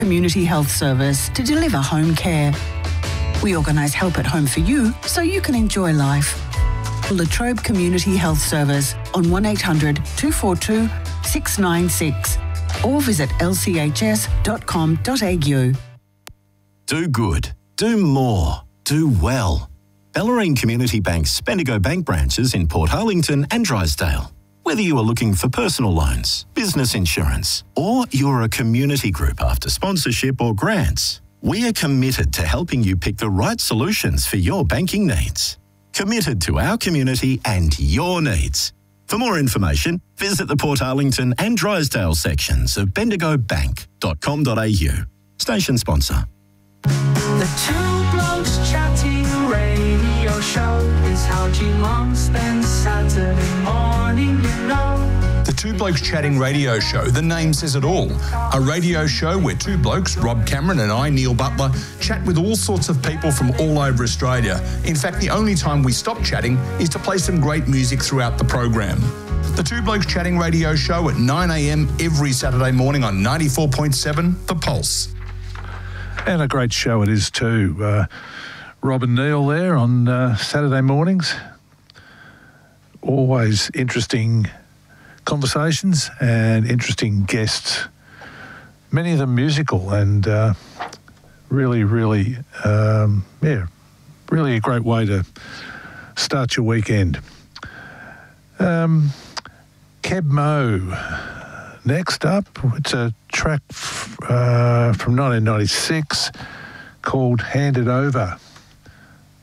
Community Health Service to deliver home care. We organise help at home for you so you can enjoy life. La Trobe Community Health Service on 1800 242 696 or visit lchs.com.au. Do good. Do more. Do well. Bellarine Community Bank's Bendigo Bank branches in Port Harlington and Drysdale. Whether you are looking for personal loans, business insurance, or you're a community group after sponsorship or grants, we are committed to helping you pick the right solutions for your banking needs. Committed to our community and your needs. For more information, visit the Port Arlington and Drysdale sections of bendigobank.com.au. Station sponsor. The Two Blokes Chatting radio show is how Geelong spends Saturday morning, you know. The Two Blokes Chatting radio show, the name says it all. A radio show where two blokes, Rob Cameron and I, Neil Butler, chat with all sorts of people from all over Australia. In fact, the only time we stop chatting is to play some great music throughout the program. The Two Blokes Chatting radio show at 9 a.m. every Saturday morning on 94.7 The Pulse. And a great show it is too. Rob and Neil there on Saturday mornings. Always interesting conversations and interesting guests. Many of them musical and really a great way to start your weekend. Keb Mo next up. It's a track from 1996 called Hand It Over.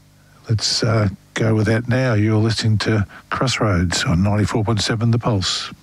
Let's go with that now. You're listening to Crossroads on 94.7 The Pulse.